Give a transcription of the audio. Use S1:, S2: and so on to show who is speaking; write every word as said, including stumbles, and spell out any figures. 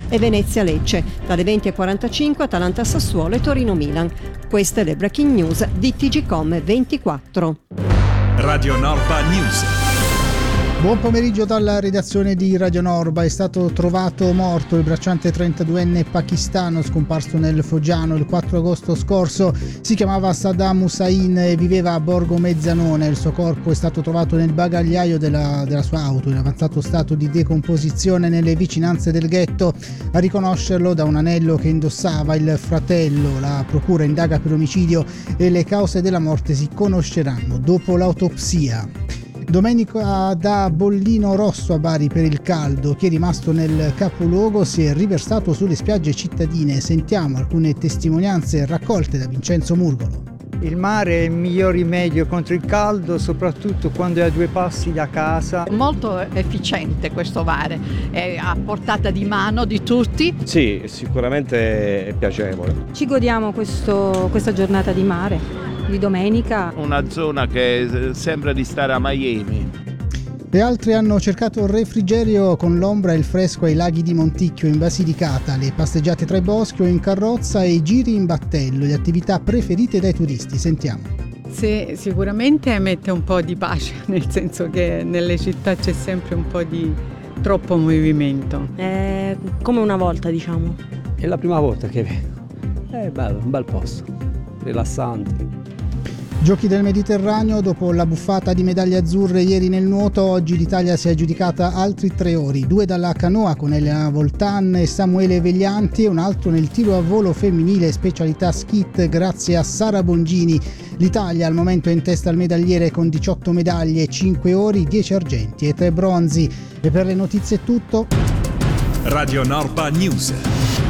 S1: e Venezia-Lecce. Dalle venti e quarantacinque Atalanta-Sassuolo e Torino-Milan. Queste le breaking news di T G Com ventiquattro.
S2: Radio Norba News.
S3: Buon pomeriggio dalla redazione di Radio Norba. È stato trovato morto il bracciante trentaduenne pakistano scomparso nel Foggiano il quattro agosto scorso. Si chiamava Saddam Hussein e viveva a Borgo Mezzanone. Il suo corpo è stato trovato nel bagagliaio della, della sua auto in avanzato stato di decomposizione nelle vicinanze del ghetto. A riconoscerlo da un anello che indossava il fratello. La procura indaga per omicidio e le cause della morte si conosceranno dopo l'autopsia. Domenica da bollino rosso a Bari per il caldo. Chi è rimasto nel capoluogo si è riversato sulle spiagge cittadine. Sentiamo alcune testimonianze raccolte da Vincenzo Murgolo.
S4: Il mare è il miglior rimedio contro il caldo, soprattutto quando è a due passi da casa.
S5: Molto efficiente questo mare, è a portata di mano di tutti.
S6: Sì, sicuramente è piacevole.
S7: Ci godiamo questo, questa giornata di mare. Di domenica.
S8: Una zona che sembra di stare a Miami.
S3: E altri hanno cercato il refrigerio con l'ombra e il fresco ai laghi di Monticchio in Basilicata, le passeggiate tra i boschi o in carrozza e i giri in battello, le attività preferite dai turisti. Sentiamo.
S9: Sì, sicuramente mette un po' di pace, nel senso che nelle città c'è sempre un po' di troppo movimento.
S7: È come una volta, diciamo.
S10: È la prima volta che vedo. È bello, un bel posto, rilassante.
S3: Giochi del Mediterraneo, dopo la buffata di medaglie azzurre ieri nel nuoto, oggi l'Italia si è aggiudicata altri tre ori, due dalla canoa con Elena Voltan e Samuele Veglianti e un altro nel tiro a volo femminile specialità skit grazie a Sara Bongini. L'Italia al momento è in testa al medagliere con diciotto medaglie, cinque ori, dieci argenti e tre bronzi. E per le notizie è tutto.
S2: Radio Norba News.